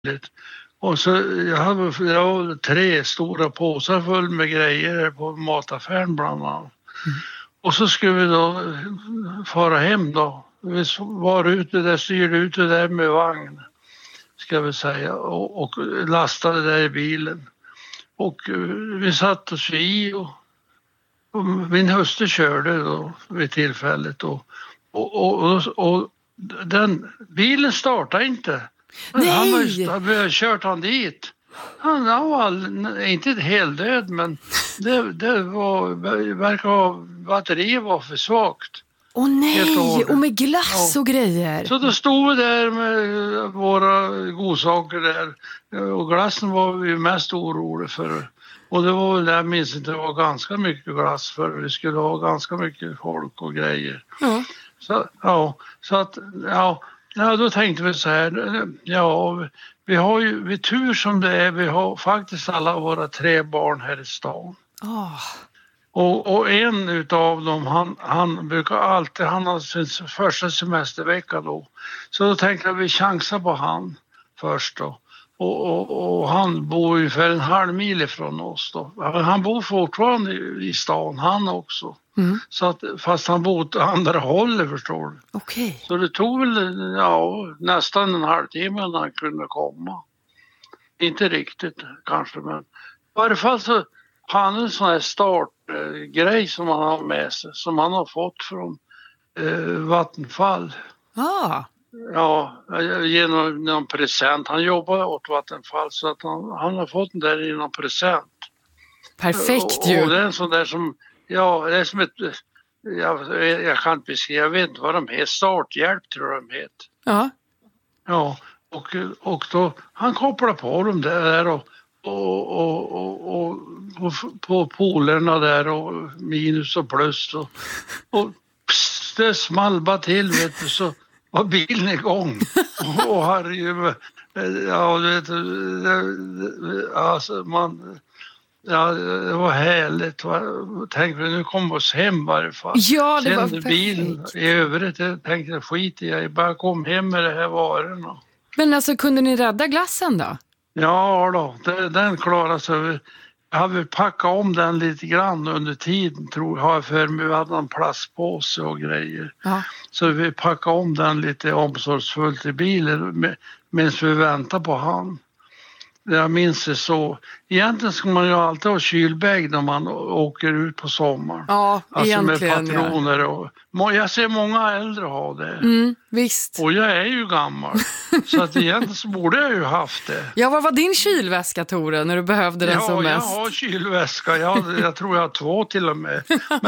Och så jag hade 3 stora påsar full med grejer på mataffären bland annat. Och så skulle vi då fara hem då. Vi var ute där, styrde ut det där med vagn, ska vi säga, och lastade där i bilen. Och vi satt oss i och min hustru körde då vid tillfället och den bilen startade inte. Nej! Han hade kört han dit. Han var inte helt död, men det verkar ha batteriet var för svagt. Åh nej, och med glass och grejer. Så då stod vi där med våra godsaker där och glassen var vi mest oroliga för. Och det var väl där, jag minns inte, det var ganska mycket glass för vi skulle ha ganska mycket folk och grejer. Ja. Så då tänkte vi så här, vi har ju, vi tur som det är, vi har faktiskt alla våra 3 barn här i stan. Och en utav dem, han brukar alltid, han har sin första semestervecka då. Så då tänkte jag vi chansar på han först då. Och han bor ungefär en halv mil ifrån oss då. Han bor fortfarande i stan, han också. Så att, fast han bor åt andra hållet, förstår du. Okay. Så det tog väl nästan en halvtimme när han kunde komma. Inte riktigt kanske, men i varje fall så har han en sån här startgrej som han har med sig, som han har fått från Vattenfall. Ja, genom någon present. Han jobbar åt Vattenfall så att han har fått den där i någon present. Perfekt ju. Och det är en sån där som, det är som ett, jag kan inte beskriva, jag vet inte vad de heter, starthjälp tror jag de heter. Ja. Ja, och då, han kopplar på dem där och på polerna där och minus och plus och det small bara till, vet du, så var bilen igång. Och herregud, du vet, alltså det var härligt. Tänk mig, nu kom oss hem i varje fall. Ja, det sen var perfekt. Bilen i övrigt, jag tänkte skit i, jag bara kom hem med det här varorna. Men alltså, kunde ni rädda glassen då? Ja då, den klarade sig. Jag hade packat om den lite grann under tiden, tror jag, för mig. Vi hade en plastpåse och grejer. Ja. Så vi packade om den lite omsorgsfullt i bilen medan vi väntade på han. Jag minns det så. Egentligen ska man ju alltid ha kylbägg när man åker ut på sommaren. Ja, alltså egentligen. Med patroner och... Jag ser många äldre ha det. Visst. Och jag är ju gammal. Så att egentligen så borde jag ju haft det. Ja, vad var din kylväska, Tore, när du behövde den som mest? Ja, jag har kylväska. Jag tror jag har 2 till och med.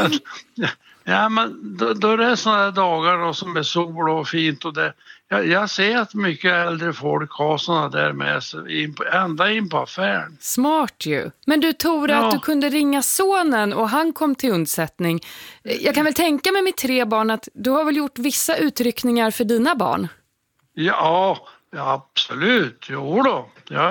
Men då är det sådana dagar då, som är sol och fint och det. Jag ser att mycket äldre folk har sådana där med sig ända in på affären. Smart ju. Men du, Tore, att du kunde ringa sonen och han kom till undsättning. Jag kan väl tänka med 3 barn att du har väl gjort vissa utryckningar för dina barn? Ja, absolut. Jo då.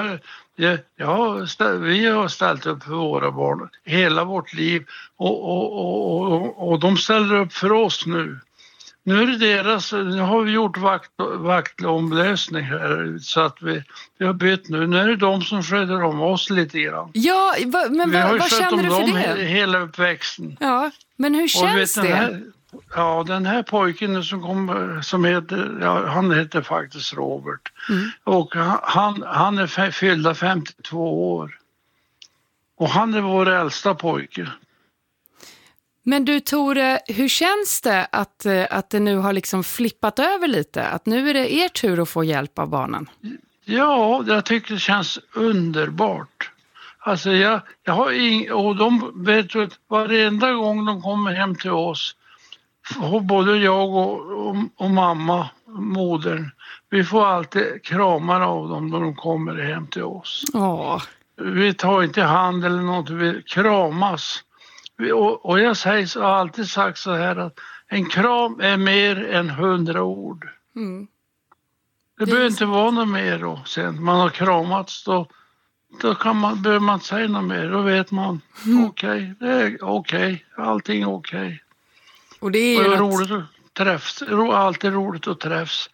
Vi har ställt upp för våra barn hela vårt liv och de ställer upp för oss nu. Nu är det nu har vi gjort vaktomlösning här så att vi har bytt nu. Nu är det de som sköter om oss lite grann. Ja, men vad känner du för det? Hela uppväxten. Ja, men hur känns det? Den här pojken som heter, han heter faktiskt Robert. Och han är fyllda 52 år. Och han är vår äldsta pojke. Men du, Tore, hur känns det att det nu har liksom flippat över lite? Att nu är det er tur att få hjälp av barnen? Ja, jag tycker det känns underbart. Alltså jag har och de vet att varenda gång de kommer hem till oss, både jag och mamma, modern, vi får alltid kramar av dem när de kommer hem till oss. Vi tar inte hand eller något, vi kramas. Och jag har alltid sagt så här att en kram är mer än 100 ord. Det behöver inte vara något mer då. Sen man har kramats då behöver man inte säga något mer. Då vet man, okej, det är okej, allting är okej. Och det är ju roligt att träffas, alltid roligt att träffas.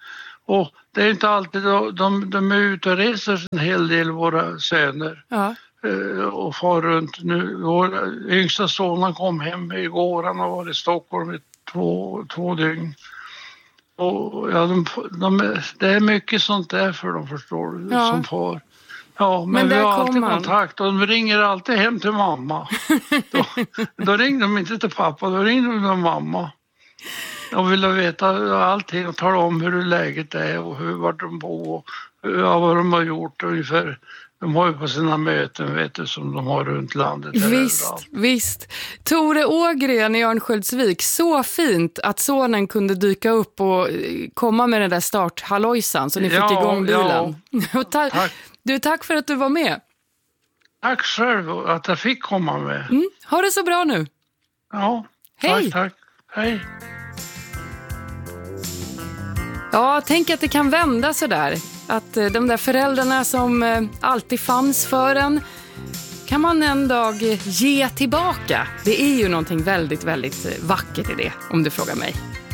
Och det är inte alltid de är ute och reser en hel del, våra söner. Ja. Och far runt nu. Vår yngsta son kom hem igår. Han har varit i Stockholm i två dygn. Och ja, det är mycket sånt där för dem, förstår du, som far. Ja, men vi har alltid kontakt och de ringer alltid hem till mamma. Då ringer de inte till pappa, då ringer de till mamma. De vill veta allting och tala om hur läget är och vart de bor och vad de har gjort ungefär. De har ju på sina möten, vet du, som de har runt landet. Visst. Tore Ågren i Örnsköldsvik, så fint att sonen kunde dyka upp och komma med den där starthallojsan så ni fick igång bilen. Ja. Tack för att du var med. Tack själv att jag fick komma med. Ha det så bra nu. Ja, hej. Tack. Hej. Ja, tänk att det kan vända så där. Att de där föräldrarna som alltid fanns för en kan man en dag ge tillbaka. Det är ju någonting väldigt, väldigt vackert i det, om du frågar mig.